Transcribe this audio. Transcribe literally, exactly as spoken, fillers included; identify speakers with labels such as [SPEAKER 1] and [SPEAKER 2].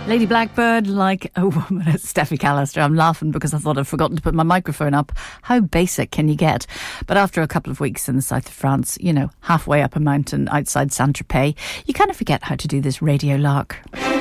[SPEAKER 1] Lady Blackbird, like a woman. It's Steffi Callister. I'm laughing because I thought I'd forgotten to put my microphone up. How basic can you get? But after a couple of weeks in the south of France, you know, halfway up a mountain outside Saint-Tropez, you kind of forget how to do this radio lark.